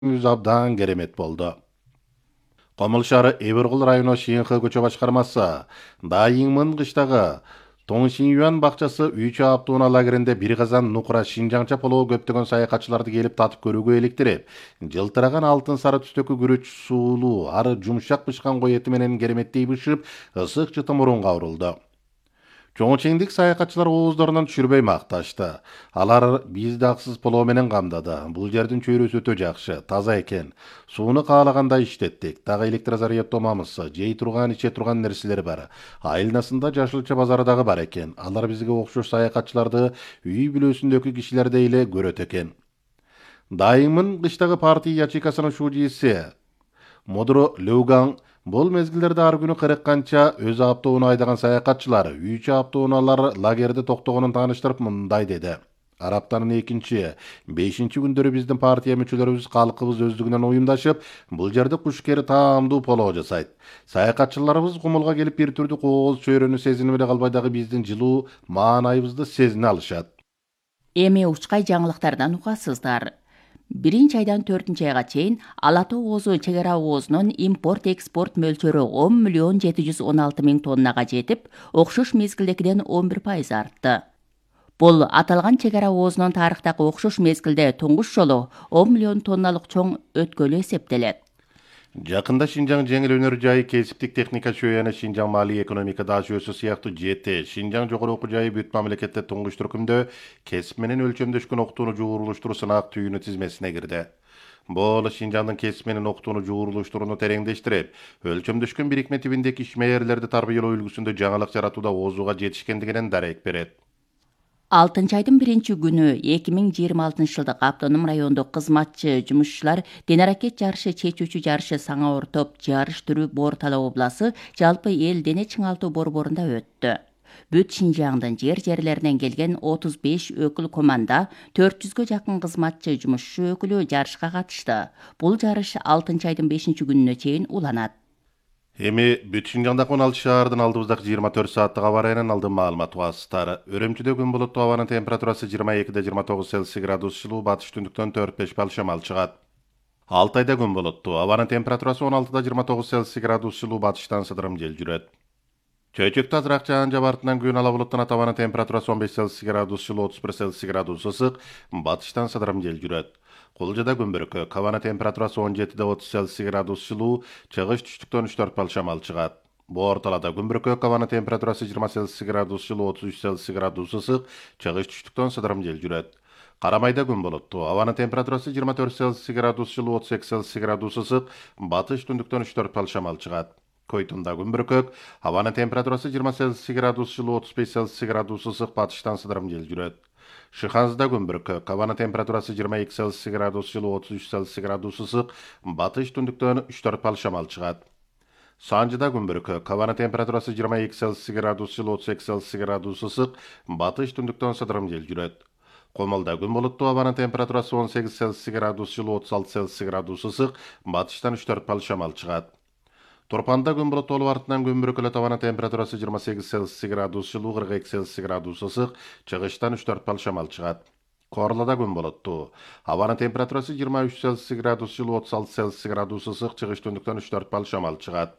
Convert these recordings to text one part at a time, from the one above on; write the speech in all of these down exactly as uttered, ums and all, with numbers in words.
Үз абдан керемет болду. Комыл шары Эбергул району Шиңхы көчө башкармасы Дайыңмын кыштагы Тоңшинюан бакчасы үч аптуна лагеринде бир казан нукура Шинжаңча полоо көптөгөн саякатчыларды келип татып көрүүгө эликтирип, жылтыраган алтын сары түстөгү күрөч суулуу, ары жумшак бышкан кой эти менен кереметтей бышып, ысык жыты мурунга урулду. Чоңчеңдик саякатчылар ооздорунан түшүрбөй макташты. Алар бизди аксыз полоо менен камдады. Бул жердин чөйрөсү өтө жакшы, таза экен. Сууну каалагандай иштеттик. Дагы электрозарядтомамыз, жей турган, иче турган нерселер бар. Айылнасында жашылча базары дагы бар экен. Алар бизге окшош саякатчыларды үй бүлөсүндөгү кишилердей эле көрөт экен. Дайымын кыштагы партия ячейкасынын шужиси Модро Леугаң бул мезгилдерде ар күнү кырыкканча өз аптауына айдаган саякатчылар үч аптауналар лагерде токтогонун тааныштырып мындай деди. Араптанын экинчи, бешинчи күндөрү биздин партия мүчөлөрүбүз калкыбыз өздүгүнөн уюмдашып, бул жерде кушкери таамдуу полоо жасайт. Саякатчыларыбыз кумулга келип бир түрдүк ооз чөйрөнү сезинип эле калбай дагы биздин жылуу маанайыбызды сезине алышат. Эми учкай жаңылыктардан угасыздар. Биринчи айдан төртүнчү айга чейин Ала Тоо оозу чек ара оозунун импорт-экспорт мөлчөрү он миллион жети жүз он алты миң тоннага жетип, окшош мезгилдегиден он бир пайыз артты. Бул аталган чек ара оозунун тарыхтагы окшош мезгилде туңгуш жолу он миллион тонналык чоң өткөлү эсептелет. Жакында Шинжаң жеңил өнөр жайы, кесиптик техника шөйөне Шинжаң маалий экономика дашөөсү сыяктуу жети Шинжаң жогору окуу жайы бүт мамлекетте туңгуш түркүмдө кесип менен өлчөмдөшкөн окутууну жуурулуштуруу сынак түйүнү тизмесине кирди. Бул Шинжаңдын кесип менен окутууну жуурулуштурууну тереңдештирип, өлчөмдөшкөн бирикме тибиндеги ишмерлерди тарбиялоо үлгүсүндө жаңылык жаратууда оозууга жетишкендигинен дарек берет. алтынчы айдын биринчи күнү эки миң жыйырма алтынчы жылдык автоном райондук кызматчы жумушчулар денаракет жарышы чечүүчү жарышы саңа топ жарыш түрү Бор-Тала обласы жалпы эл дене чыңалтуу борборунда өттү. Бүт Шинжаңдын жер жерлеринен келген отуз беш өкүл команда, төрт жүзгө жакын кызматчы жумушчу өкүлү жарышка катышты. Бул жарыш алтынчы айдын бешинчи күнүнө чейин уланат. Эми бүт Шинжаңдагы он алты шаардын алдыбыздагы жыйырма төрт сааттык аба ырайынан алдын маалымат угасыздар. Өрөмчүдө күн булуттуу, абанын температурасы жыйырма экиде жыйырма тогуз Цельсий градус жылуу, батыш түндүктөн төрт беш балл шамал чыгат. Алтайда күн булуттуу, абанын температурасы он алтыда жыйырма тогуз Цельсий градус жылуу, батыштан сыдырым жел жүрөт. Чөйчөктө азыраак жаан жаап артынан күн ала булуттанат, абанын температурасы он беш Цельсий градус жылуу, отуз бир Цельсий градус ысык, батыштан сыдырым жел жүрөт. Кулжада күн бүркөк, абанын температурасы он жетиде отуз Цельсий градус жылуу, чыгыш түштүктөн үч төрт балл шамал чыгат. Бор-Талада күн бүркөк, абанын температурасы жыйырма Цельсий градус жылуу, отуз үч Цельсий градус ысык, чыгыш түштүктөн сыдырым жел жүрөт. Карамайда күн булуттуу, абанын температурасы жыйырма төрт Цельсий градус жылуу, отуз эки Цельсий градус ысык, батыш түндүктөн үч төрт балл шамал чыгат. Койтунда күн бүркөк, абанын температурасы жыйырма Цельсий градус жылуу, отуз беш Цельсий градус ысык, батыштан сыдырым жел жүрөт. Шыханзда күн бүркөк, абанын температурасы жыйырма эки Цельсий градус жылуу, отуз үч Цельсий градус ысык, батыш түндүктөн үч төрт балл шамал чыгат. Санжыда күн бүркөк, абанын температурасы жыйырма эки Цельсий градус жылуу, отуз эки Цельсий градус ысык, батыш түндүктөн сыдырым жел жүрөт. Комолдо күн булуттуу, абанын температурасы он сегиз Цельсий градус жылуу, отуз алты Цельсий градус ысык, батыштан үч төрт балл шамал чыгат. Турпанда күн булуттуу болуп артынан күн бүркөлөт, абанын температурасы жыйырма сегиз Цельсий градус жылуу, кырк эки Цельсий градус ысык, чыгыштан үч төрт балл шамал чыгат. Корлада күн булуттуу, абанын температурасы жыйырма үч Цельсий градус жылуу, отуз алты Цельсий градус ысык, чыгыш түндүктөн үч төрт балл шамал чыгат.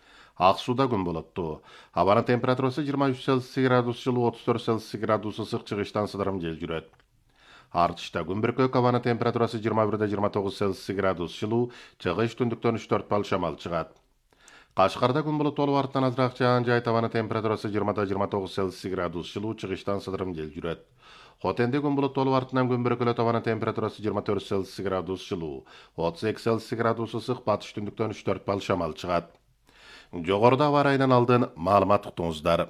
Ак сууда күн булуттуу, абанын температурасы жыйырма үч Цельсий градус жылуу, отуз төрт Цельсий градус ысык, чыгыштан сыдырым жел жүрөт. Артышта күн бүркөк, абанын температурасы жыйырма бирде жыйырма тогуз Цельсий градус жылуу, чыгыш түндүктөн үч төрт балл шамал чыгат. Кашкарда күн булуттуу болуп артынан азыраак жаан жаайт, абанын температурасы жыйырмада жыйырма тогуз Цельсий градус жылуу, чыгыштан сыдырым жел жүрөт. Хотенде күн булуттуу болуп артынан күн бүркөлөт, абанын температурасы жыйырма төрт Цельсий градус жылуу, отуз эки Цельсий градус ысык, батыш түндүктөн үч төрт балл шамал чыгат. Жогоруда аба ырайынан алдын маалымат уктуңуздар.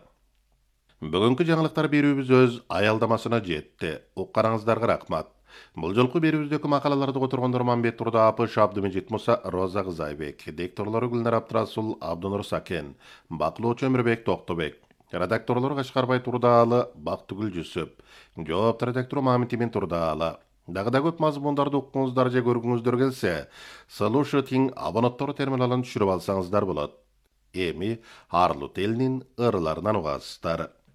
Бүгүнкү жаңылыктар берүүбүз өз аялдамасына жетти. Укканыңыздарга рахмат. Бул жолку берүүбүздөгү макалаларды которгондор Мамбет Турда Апыш, Абдымежит Муса, Роза Кызайбек, дикторлору Гүлнар Абдрасул, Абдынур Сакен, баклоочу Өмүрбек Токтобек, редакторлору Кашкарбай Турдаалы, Бактыгүл Жүсүп, жооп редактору Мамит Имин Турдаалы. Дагы да көп мазмундарды уккуңуздар же көргүңүздөр келсе, слушать абонаттар терминалын түшүрүп алсаңыздар болот. Эми Арлут элинин ырларынан угасыздар.